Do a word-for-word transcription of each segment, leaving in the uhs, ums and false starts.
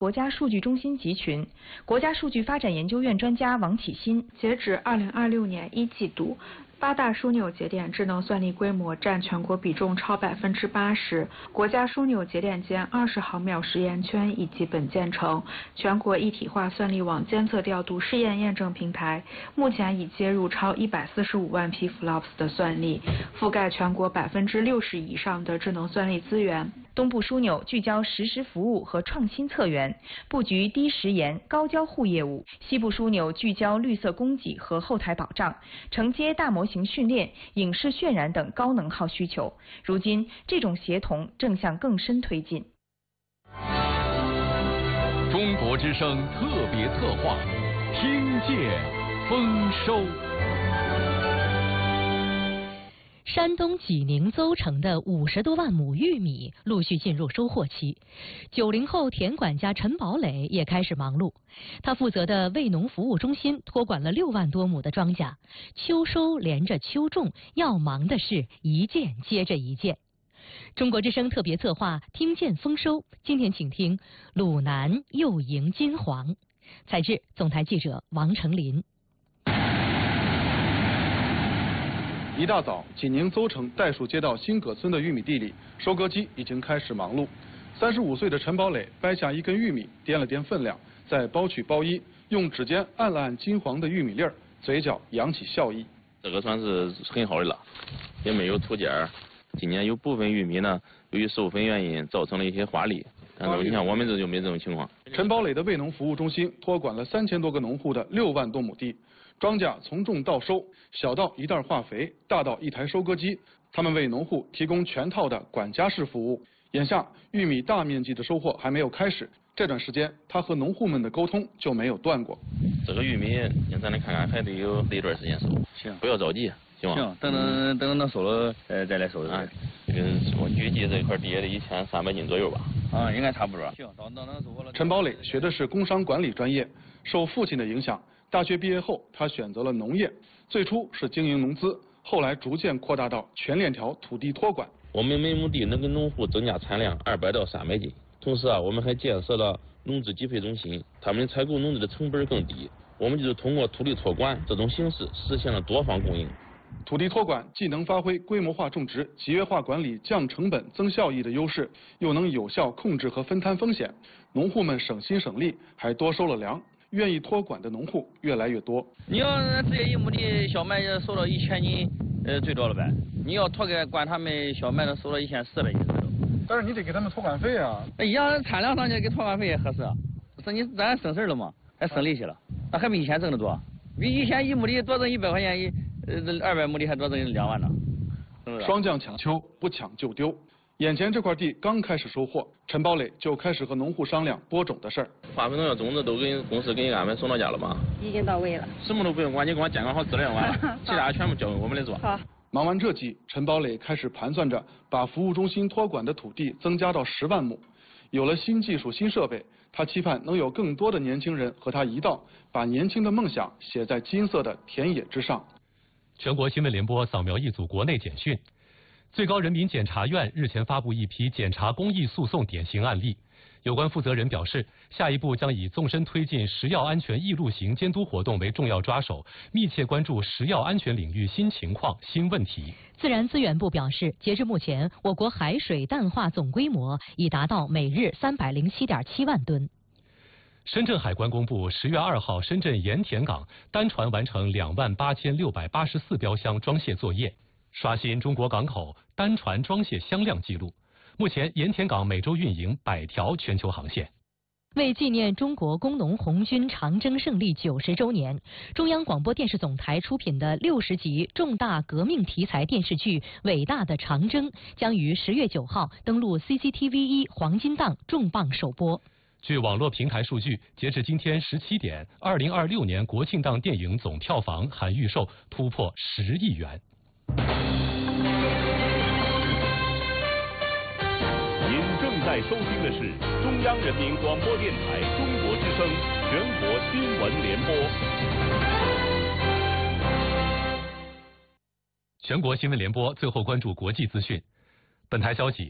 国家数据中心集群，国家数据发展研究院专家王启新， 截止二零二六年一季度，八大枢纽节点智能算力规模占全国比重超百分之八十，国家枢纽节点间二十毫秒实验圈已基本建成，全国一体化算力网监测调度试验验证平台目前已接入超一百四十五万批 F L O P S 的算力，覆盖全国百分之六十以上的智能算力资源。 东部枢纽聚焦实时服务和创新策源，布局低时延、高交互业务；西部枢纽聚焦绿色供给和后台保障，承接大模型训练、影视渲染等高能耗需求。如今，这种协同正向更深推进。 中国之声特别策划，听见丰收。 山东济宁邹城的五十多万亩玉米陆续进入收获期，九零后田管家陈宝磊也开始忙碌。他负责的卫农服务中心托管了六万多亩的庄稼，秋收连着秋种，要忙的是一件接着一件。中国之声特别策划听见丰收，今天请听鲁南又迎金黄。采制总台记者王成林。 一大早，济宁邹城代数街道新葛村的玉米地里，收割机已经开始忙碌。三十五岁的陈宝磊掰下一根玉米，掂了掂分量，再包取包衣，用指尖按了按金黄的玉米粒儿，嘴角扬起笑意。 这个算是很好的了，也没有土尖儿。今年有部分玉米呢，由于授粉原因造成了一些花粒，但是你看我们这就没这种情况。 陈宝磊的卫农服务中心托管了三千多个农户的六万多亩地。庄稼从种到收，小到一袋化肥，大到一台收割机，他们为农户提供全套的管家式服务。眼下玉米大面积的收获还没有开始，这段时间他和农户们的沟通就没有断过。 这个玉米，咱来看看，还得有一段时间收， 行， 不要着急，行吗？ 行，等等等等收了，呃，再来收。 啊，这个我预计这块地也得一千三百斤左右吧。 啊，应该差不多。行，等等等收获了。 陈宝磊学的是工商管理专业，受父亲的影响。大学毕业后，他选择了农业，最初是经营农资，后来逐渐扩大到全链条土地托管。 我们每亩地能给农户增加产量二百到三百斤，同时啊，我们还建设了农资集配中心，他们采购农资的成本更低。我们就是通过土地托管这种形式，实现了多方供应。 土地托管既能发挥规模化种植、集约化管理、降成本、增效益的优势，又能有效控制和分摊风险，农户们省心省力，还多收了粮。愿意托管的农户越来越多。 你要直接一亩地小麦收到一千斤，呃，最多了呗。你要托给管他们小麦的，收到一千四百斤左右。 但是你得给他们托管费啊。 一样产量上去给托管费也合适啊。这你咱省事了嘛，还省利息了，那还比以前挣得多。比以前一亩地多挣一百块钱，一呃二百亩地还多挣两万呢。 霜降抢秋，不抢就丢。眼前这块地刚开始收获，陈宝磊就开始和农户商量播种的事儿。 化肥农药种子都给公司给俺们送到家了吗？ 已经到位了。 什么都不用管，你给我监管好质量完了，其他全部交给我们来做。 好。 忙完这季，陈宝磊开始盘算着把服务中心托管的土地增加到十万亩。有了新技术、新设备，他期盼能有更多的年轻人和他一道，把年轻的梦想写在金色的田野之上。 全国新闻联播扫描一组国内简讯。最高人民检察院日前发布一批检察公益诉讼典型案例，有关负责人表示，下一步将以纵深推进食药安全易路行监督活动为重要抓手，密切关注食药安全领域新情况、新问题。 自然资源部表示，截至目前，我国海水淡化总规模已达到每日三百零七点七万吨。 深圳海关公布，十月二号，深圳盐田港单船完成两万八千六百八十四标箱装卸作业，刷新中国港口单船装卸箱量纪录。目前盐田港每周运营百条全球航线。 为纪念中国工农红军长征胜利九十周年，中央广播电视总台出品的六十集重大革命题材电视剧《伟大的长征》将于十月九号登陆 C C T V 一黄金档重磅首播。 据网络平台数据，截至今天十七点，二零二六年国庆档电影总票房含预售突破十亿元。 您正在收听的是中央人民广播电台中国之声全国新闻联播。 全国新闻联播最后关注国际资讯。本台消息，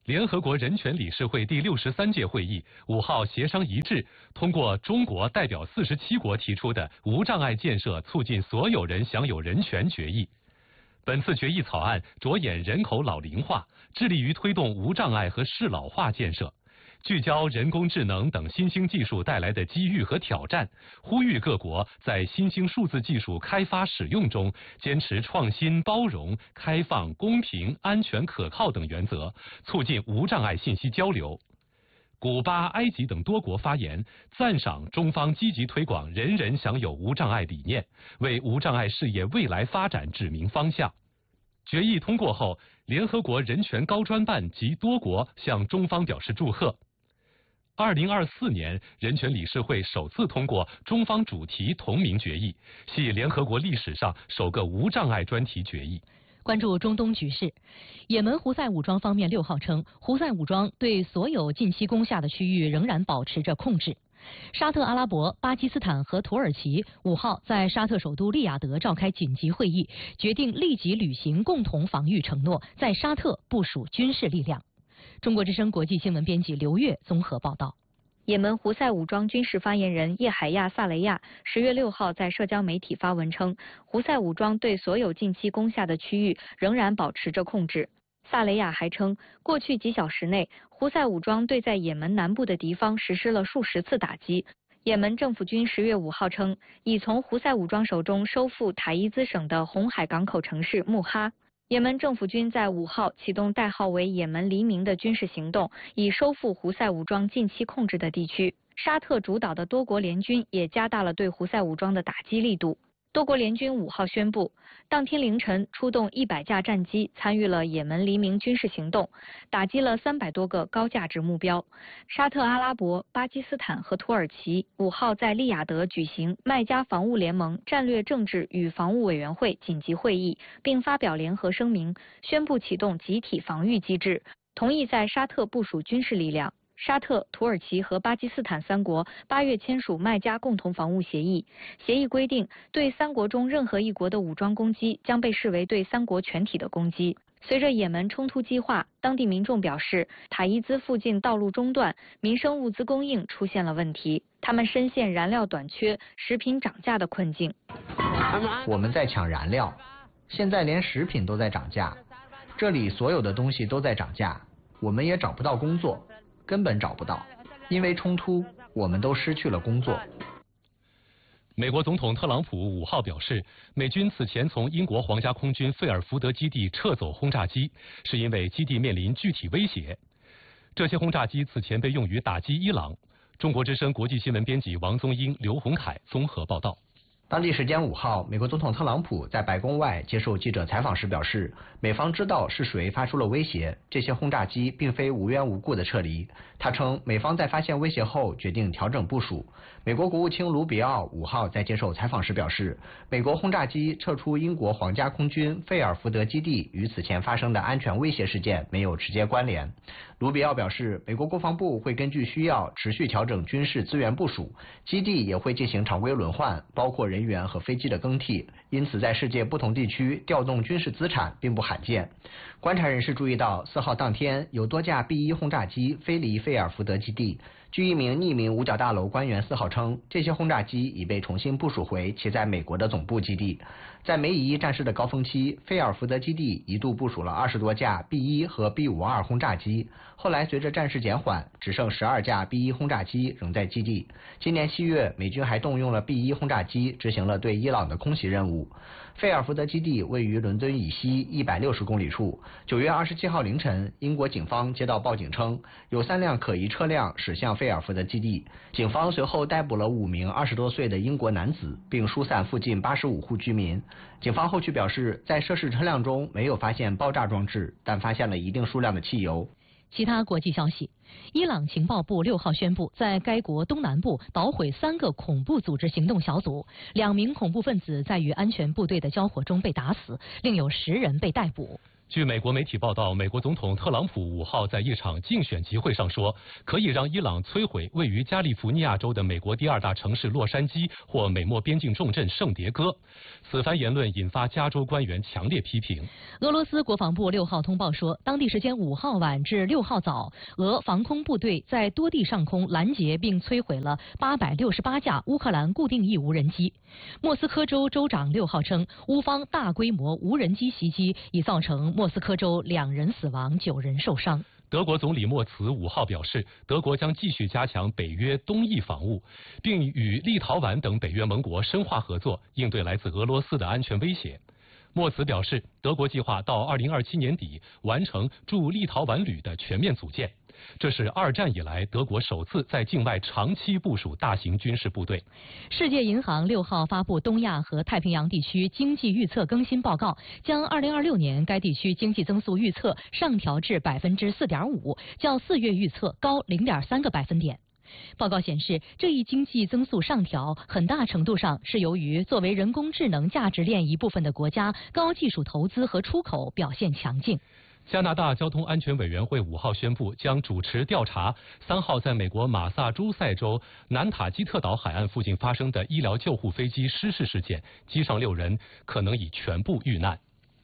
联合国人权理事会第六十三届会议五号协商一致，通过中国代表四十七国提出的无障碍建设促进所有人享有人权决议。本次决议草案着眼人口老龄化，致力于推动无障碍和适老化建设，聚焦人工智能等新兴技术带来的机遇和挑战，呼吁各国在新兴数字技术开发使用中坚持创新、包容、开放、公平、安全、可靠等原则，促进无障碍信息交流。古巴、埃及等多国发言，赞赏中方积极推广人人享有无障碍理念，为无障碍事业未来发展指明方向。决议通过后，联合国人权高专办及多国向中方表示祝贺。二零二四年，人权理事会首次通过中方主题同名决议，系联合国历史上首个无障碍专题决议。 关注中东局势，也门胡塞武装方面六号称，胡塞武装对所有近期攻下的区域仍然保持着控制。沙特阿拉伯、巴基斯坦和土耳其五号在沙特首都利雅得召开紧急会议，决定立即履行共同防御承诺，在沙特部署军事力量。中国之声国际新闻编辑刘月综合报道。 也门胡塞武装军事发言人叶海亚·萨雷亚十月六号在社交媒体发文称，胡塞武装对所有近期攻下的区域仍然保持着控制。萨雷亚还称，过去几小时内，胡塞武装对在也门南部的敌方实施了数十次打击。也门政府军十月五号称，已从胡塞武装手中收复塔伊兹省的红海港口城市穆哈。也门政府军在五号启动代号为也门黎明的军事行动，以收复胡塞武装近期控制的地区。沙特主导的多国联军也加大了对胡塞武装的打击力度。多国联军五号宣布，当天凌晨出动一百架战机参与了也门黎明军事行动，打击了三百多个高价值目标。沙特阿拉伯、巴基斯坦和土耳其五号在利雅得举行麦加防务联盟战略政治与防务委员会紧急会议，并发表联合声明，宣布启动集体防御机制，同意在沙特部署军事力量。沙特、土耳其和巴基斯坦三国八月签署麦加共同防务协议，协议规定，对三国中任何一国的武装攻击将被视为对三国全体的攻击。随着也门冲突激化，当地民众表示，塔伊兹附近道路中断，民生物资供应出现了问题，他们深陷燃料短缺、食品涨价的困境。 我们在抢燃料，现在连食品都在涨价，这里所有的东西都在涨价，我们也找不到工作。根本找不到，因为冲突，我们都失去了工作。 美国总统特朗普五号表示，美军此前从英国皇家空军费尔福德基地撤走轰炸机，是因为基地面临具体威胁。这些轰炸机此前被用于打击伊朗。中国之声国际新闻编辑王宗英、刘洪凯综合报道。 当地时间五号，美国总统特朗普在白宫外接受记者采访时表示，美方知道是谁发出了威胁，这些轰炸机并非无缘无故的撤离。他称，美方在发现威胁后决定调整部署。美国国务卿卢比奥五号在接受采访时表示，美国轰炸机撤出英国皇家空军费尔福德基地与此前发生的安全威胁事件没有直接关联。卢比奥表示，美国国防部会根据需要持续调整军事资源部署，基地也会进行常规轮换，包括人员和飞机的更替，因此在世界不同地区调动军事资产并不罕见。观察人士注意到，四号当天有多架 B 一 轰炸机飞离费尔福德基地。据一名匿名五角大楼官员四号称，这些轰炸机已被重新部署回其在美国的总部基地。在梅以一战事的高峰期，费尔福德基地一度部署了二十多架 B 一 和 B 五十二 轰炸机，后来随着战事减缓，只剩十二架 B 一 轰炸机仍在基地。今年七月，美军还动用了 B 一 轰炸机执行了对伊朗的空袭任务。费尔福德基地位于伦敦以西一百六十公里处。九月二十七号凌晨，英国警方接到报警称，有三辆可疑车辆驶向费尔福德基地。警方随后逮捕了五名二十多岁的英国男子，并疏散附近八十五户居民。警方后续表示，在涉事车辆中没有发现爆炸装置，但发现了一定数量的汽油。 其他国际消息，伊朗情报部六号宣布，在该国东南部捣毁三个恐怖组织行动小组，两名恐怖分子在与安全部队的交火中被打死，另有十人被逮捕。 据美国媒体报道，美国总统特朗普五号在一场竞选集会上说，可以让伊朗摧毁位于加利福尼亚州的美国第二大城市洛杉矶或美墨边境重镇圣迭戈。此番言论引发加州官员强烈批评。 俄罗斯国防部六号通报说，当地时间五号晚至六号早，俄防空部队在多地上空拦截并摧毁了八百六十八架乌克兰固定翼无人机。莫斯科州州长六号称，乌方大规模无人机袭击已造成莫斯科州两人死亡、九人受伤。 德国总理默茨五号表示，德国将继续加强北约东翼防务，并与立陶宛等北约盟国深化合作，应对来自俄罗斯的安全威胁。默茨表示，德国计划到二零二七年底完成驻立陶宛旅的全面组建。这是二战以来德国首次在境外长期部署大型军事部队。 世界银行六号发布东亚和太平洋地区经济预测更新报告，将二零二六年该地区经济增速预测上调至百分之四点五，较四月预测高零点三个百分点。报告显示，这一经济增速上调很大程度上是由于作为人工智能价值链一部分的国家高技术投资和出口表现强劲。 加拿大交通安全委员会五号宣布，将主持调查三号在美国马萨诸塞州南塔基特岛海岸附近发生的医疗救护飞机失事事件，机上六人可能已全部遇难。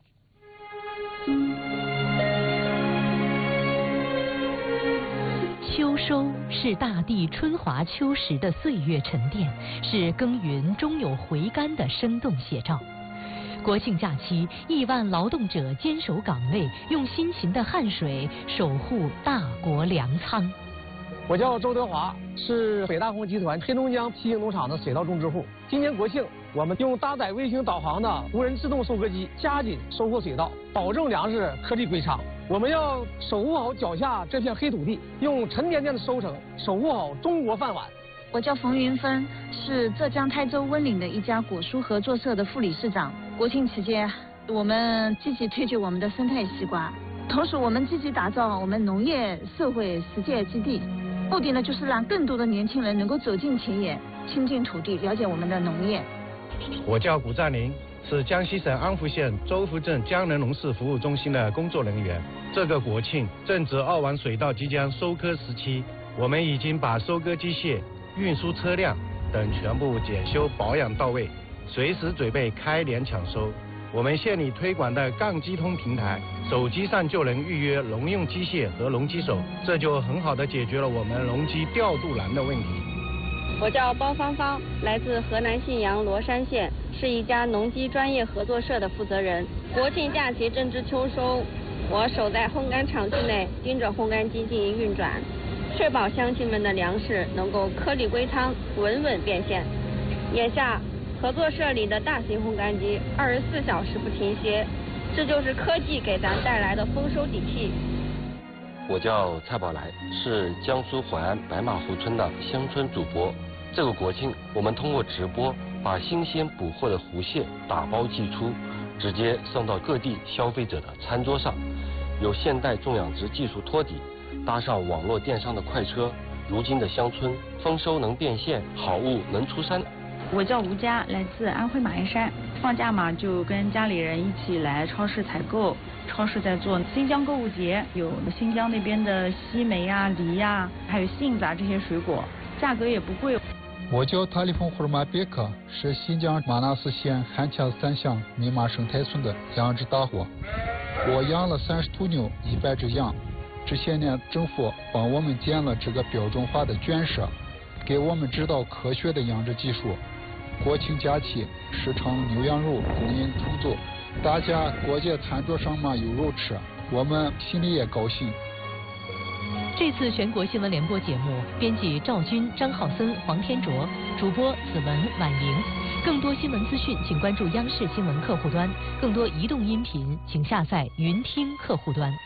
秋收是大地春华秋实的岁月沉淀，是耕耘终有回甘的生动写照。国庆假期，亿万劳动者坚守岗位，用辛勤的汗水守护大国粮仓。 我叫周德华，是北大红集团黑龙江西营农场的水稻种植户。今年国庆，我们用搭载卫星导航的无人自动收割机，加紧收获水稻，保证粮食颗粒归仓。我们要守护好脚下这片黑土地，用沉甸甸的收成守护好中国饭碗。 我叫冯云芬，是浙江台州温岭的一家果蔬合作社的副理事长。国庆期间，我们积极推举我们的生态西瓜，同时我们积极打造我们农业社会实践基地，目的呢就是让更多的年轻人能够走进田野，亲近土地，了解我们的农业。 我叫古占林，是江西省安福县周福镇江仁农事服务中心的工作人员。这个国庆正值二王水稻即将收割时期，我们已经把收割机械、运输车辆等全部检修保养到位，随时准备开镰抢收。我们县里推广的杠机通平台，手机上就能预约农用机械和农机手，这就很好的解决了我们农机调度难的问题。 我叫包芳芳，来自河南信阳罗山县，是一家农机专业合作社的负责人。国庆假期正值秋收，我守在烘干厂区内，盯着烘干机进行运转，确保乡亲们的粮食能够颗粒归仓，稳稳变现。眼下合作社里的大型烘干机二十四小时不停歇，这就是科技给咱带来的丰收底气。 我叫蔡宝来，是江苏淮安白马湖村的乡村主播。这个国庆，我们通过直播把新鲜捕获的湖蟹打包寄出，直接送到各地消费者的餐桌上。有现代种养殖技术托底，搭上网络电商的快车，如今的乡村丰收能变现，好物能出山。 我叫吴佳，来自安徽马鞍山。放假嘛，就跟家里人一起来超市采购。超市在做新疆购物节，有新疆那边的西梅啊、梨呀、还有杏子啊这些水果，价格也不贵。 我叫塔里峰胡尔玛别克，是新疆玛纳斯县汉恰三乡密码生态村的养殖大户。我养了三十头牛，一百只羊。这些年政府帮我们建了这个标准化的圈舍，给我们指导科学的养殖技术。国庆假期市场牛羊肉供应充足，大家过节餐桌上嘛有肉吃，我们心里也高兴。 这次全国新闻联播节目，编辑赵军、张浩森、黄天卓，主播子文、婉莹。更多新闻资讯，请关注央视新闻客户端；更多移动音频，请下载云听客户端。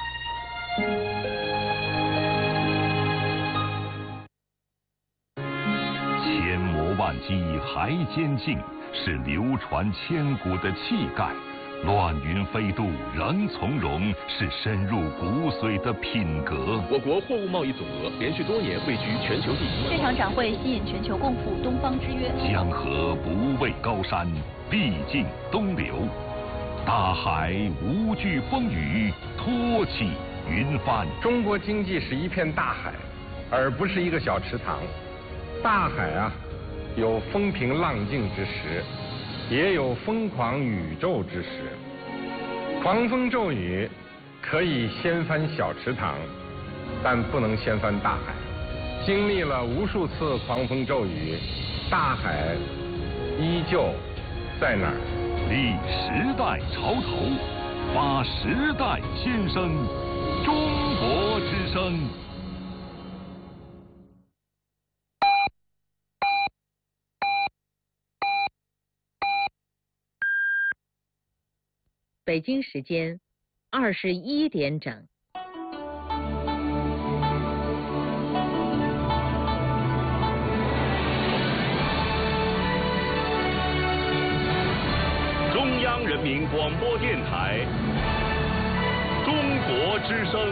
千磨万击还坚劲，是流传千古的气概。乱云飞渡仍从容，是深入骨髓的品格。 我国货物贸易总额连续多年位居全球第一。 这场展会吸引全球共赴东方之约。 江河不畏高山，必尽东流。 大海无惧风雨，托起云帆。 中国经济是一片大海，而不是一个小池塘。大海啊，有风平浪静之时，也有疯狂宇宙之时。狂风骤雨可以掀翻小池塘，但不能掀翻大海。经历了无数次狂风骤雨，大海依旧在那儿。 立时代潮头，发时代新声，中国之声。 北京时间二十一点整。 中央人民广播电台，中国之声。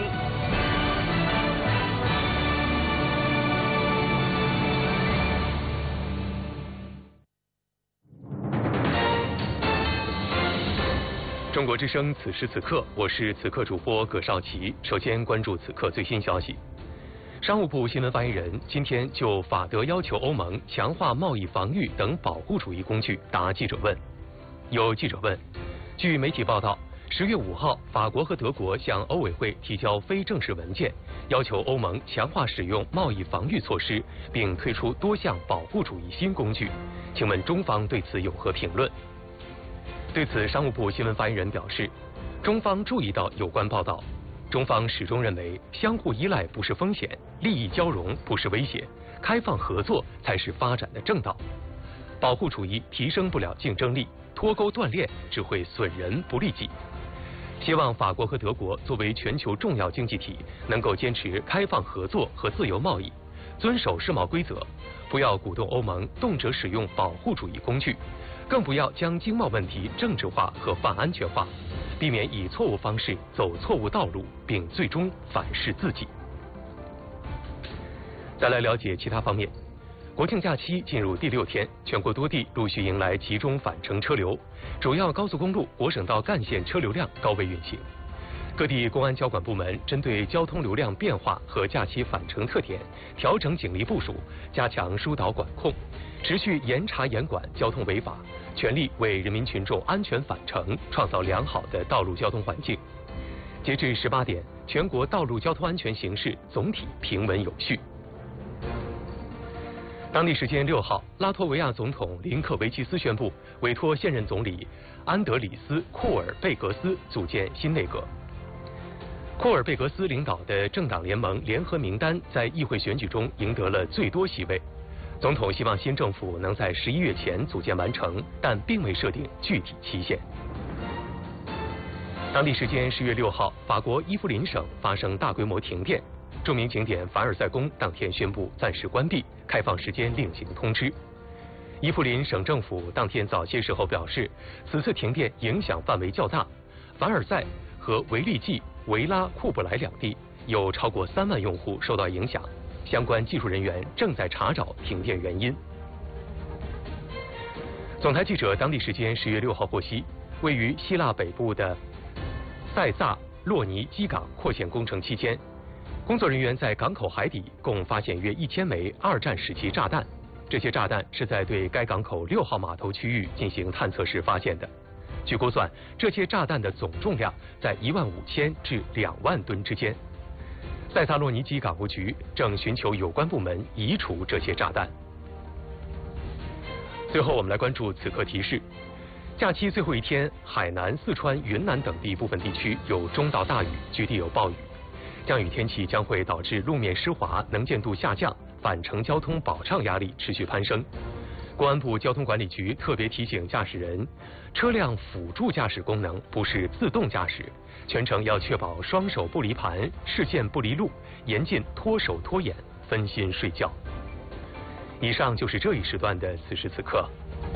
中国之声，此时此刻，我是此刻主播葛少奇。首先关注此刻最新消息。商务部新闻发言人今天就法德要求欧盟强化贸易防御等保护主义工具答记者问。有记者问，据媒体报道，十月五号，法国和德国向欧委会提交非正式文件，要求欧盟强化使用贸易防御措施，并推出多项保护主义新工具。请问中方对此有何评论？对此，商务部新闻发言人表示，中方注意到有关报道，中方始终认为相互依赖不是风险，利益交融不是威胁，开放合作才是发展的正道。保护主义提升不了竞争力，脱钩断链只会损人不利己。希望法国和德国作为全球重要经济体，能够坚持开放合作和自由贸易，遵守世贸规则，不要鼓动欧盟动辄使用保护主义工具，更不要将经贸问题政治化和泛安全化，避免以错误方式走错误道路，并最终反噬自己。再来了解其他方面。国庆假期进入第六天，全国多地陆续迎来集中返程车流，主要高速公路、国省道干线车流量高位运行。各地公安交管部门针对交通流量变化和假期返程特点，调整警力部署，加强疏导管控，持续严查严管交通违法，全力为人民群众安全返程创造良好的道路交通环境。截至十八点，全国道路交通安全形势总体平稳有序。当地时间六号，拉脱维亚总统林克维奇斯宣布委托现任总理安德里斯·库尔贝格斯组建新内阁。库尔贝格斯领导的政党联盟联合名单在议会选举中赢得了最多席位。总统希望新政府能在十一月前组建完成，但并未设定具体期限。当地时间十月六号，法国伊夫林省发生大规模停电。著名景点凡尔赛宫当天宣布暂时关闭，开放时间另行通知。伊夫林省政府当天早些时候表示，此次停电影响范围较大，凡尔赛和维利季、维拉库布莱两地有超过三万用户受到影响，相关技术人员正在查找停电原因。总台记者当地时间十月六号获悉，位于希腊北部的塞萨洛尼基港扩建工程期间，工作人员在港口海底共发现约一千枚二战时期炸弹，这些炸弹是在对该港口六号码头区域进行探测时发现的。据估算，这些炸弹的总重量在一万五千至两万吨之间。塞萨洛尼基港务局正寻求有关部门移除这些炸弹。最后，我们来关注此刻提示：假期最后一天，海南、四川、云南等地部分地区有中到大雨，局地有暴雨。降雨天气将会导致路面湿滑、能见度下降，返程交通保障压力持续攀升。公安部交通管理局特别提醒驾驶人，车辆辅助驾驶功能不是自动驾驶，全程要确保双手不离盘、视线不离路，严禁脱手脱眼、分心睡觉。以上就是这一时段的此时此刻。